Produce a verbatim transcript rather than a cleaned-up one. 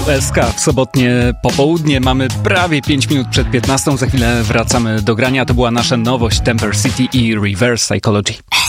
U S K w sobotnie popołudnie. Mamy prawie pięć minut przed piętnastą. Za chwilę wracamy do grania. To była nasza nowość Temper City i Reverse Psychology.